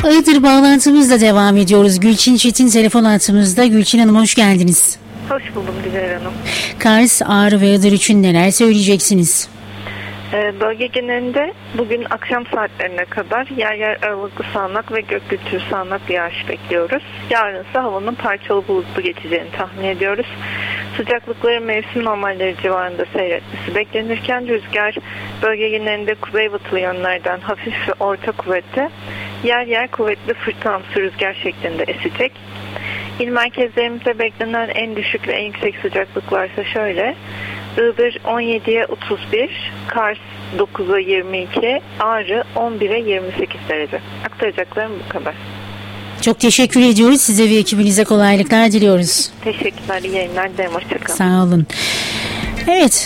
Iğdır bağlantımızla devam ediyoruz. Gülçin Çetin telefon hattımızda. Gülçin Hanım hoş geldiniz. Hoş buldum Diler Hanım. Kars, Ağrı ve Iğdır için neler söyleyeceksiniz? Bölge genelinde bugün akşam saatlerine kadar yer yer aralıklı sağanak ve gök gürültülü sağanak yağış bekliyoruz. Yarın ise havanın parçalı bulutlu geçeceğini tahmin ediyoruz. Sıcaklıkların mevsim normalleri civarında seyretmesi beklenirken rüzgar bölge genelinde kuzeybatılı yönlerden hafif ve orta kuvvette, yer yer kuvvetli fırtınamsı rüzgar şeklinde esecek. İl merkezlerimizde beklenen en düşük ve en yüksek sıcaklıklar ise şöyle: Iğdır 17'ye 31, Kars 9'a 22, Ağrı 11'e 28 derece. Aktaracaklarım bu kadar. Çok teşekkür ediyoruz. Size ve ekibinize kolaylıklar diliyoruz. Teşekkürler, iyi yayınlar dilerim. Hoşçakalın. Sağ olun. Evet.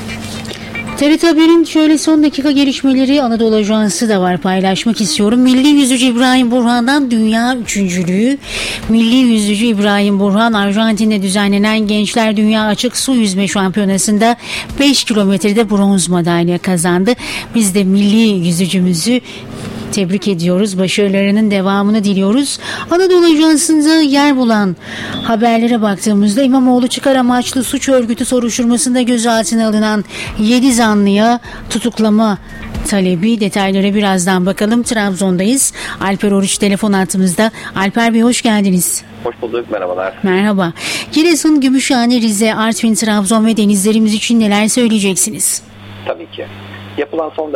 TRT Haber'in şöyle son dakika gelişmeleri Anadolu Ajansı da var, paylaşmak istiyorum. Milli yüzücü İbrahim Burhan'dan dünya üçüncülüğü. Milli yüzücü İbrahim Burhan, Arjantin'de düzenlenen Gençler Dünya Açık Su Yüzme Şampiyonası'nda 5 kilometrede bronz madalya kazandı. Biz de milli yüzücümüzü tebrik ediyoruz. Başarılarının devamını diliyoruz. Anadolu Ajansı'nda yer bulan haberlere baktığımızda İmamoğlu çıkar amaçlı suç örgütü soruşturmasında gözaltına alınan 7 zanlıya tutuklama talebi. Detaylara birazdan bakalım. Trabzon'dayız. Alper Oruç telefon hattımızda. Alper Bey hoş geldiniz. Hoş bulduk. Merhabalar. Merhaba. Giresun, Gümüşhane, Rize, Artvin, Trabzon ve denizlerimiz için neler söyleyeceksiniz? Tabii ki. Yapılan son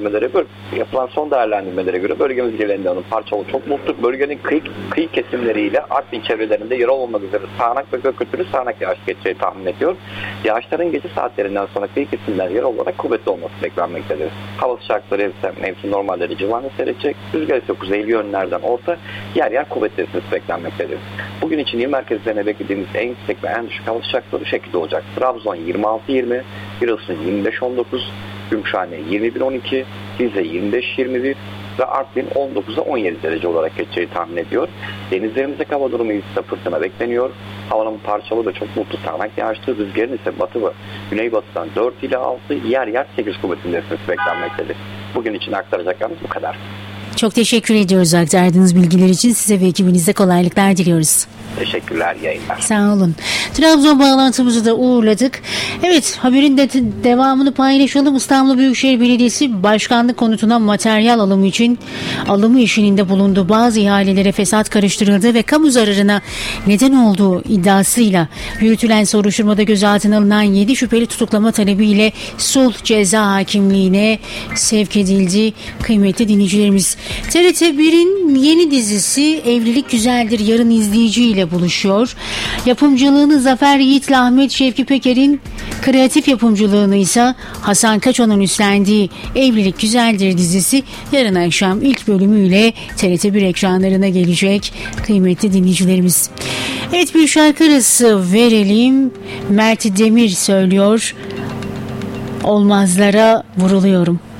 değerlendirmelere göre bölgemiz genelinde parçalı çok mutluluk, bölgenin kıyı kesimleriyle Artvin çevrelerinde yer olmak üzere sağanak ve gök gürültülü sağanak yağış geçeceği tahmin ediyor. Yağışların gece saatlerinden sonra kıyı kesimler yer olarak kuvvetli olması beklenmektedir. Hava sıcaklıkları mevsim normalleri civarında seyredecek. Rüzgar ise kuzeyli yönlerden orta, yer yer kuvvetli esmesi beklenmektedir. Bugün için il merkezlerine beklediğimiz en yüksek ve en düşük hava sıcaklığı bu şekilde olacak. Trabzon 26-20, Giresun 25-19, Gümüşhane 21-12, Rize 25-21 ve Artvin 19'a 17 derece olarak geçeceği tahmin ediyor. Denizlerimizdeki hava durumu ise fırtına bekleniyor. Havanın parçalı ve çok mutlu sağanak yağışlı, rüzgarın ise batı ve güneybatıdan 4 ile 6, yer yer 8 kuvvetinde esmesi beklenmektedir. Bugün için aktaracaklarımız bu kadar. Çok teşekkür ediyoruz aktardığınız bilgiler için. Size ve ekibinize kolaylıklar diliyoruz. Teşekkürler, yayınlar. Sağ olun. Trabzon bağlantımızı da uğurladık. Evet, haberin de devamını paylaşalım. İstanbul Büyükşehir Belediyesi başkanlık konutuna materyal alımı işinin bulunduğu bazı ihalelere fesat karıştırıldı ve kamu zararına neden olduğu iddiasıyla yürütülen soruşturmada gözaltına alınan 7 şüpheli tutuklama talebiyle sulh ceza hakimliğine sevk edildi. Kıymetli dinleyicilerimiz, TRT 1'in yeni dizisi Evlilik Güzeldir yarın izleyiciyle buluşuyor. Yapımcılığını Zafer Yiğit'le Ahmet Şevki Peker'in, kreatif yapımcılığını ise Hasan Kaçon'un üstlendiği Evlilik Güzeldir dizisi yarın akşam ilk bölümüyle TRT 1 ekranlarına gelecek kıymetli dinleyicilerimiz. Evet, bir şarkı arası verelim. Mert Demir söylüyor. Olmazlara vuruluyorum.